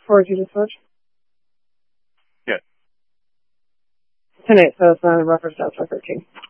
Or did you just switch? Yeah. 10-8, so it's not a reference to 13.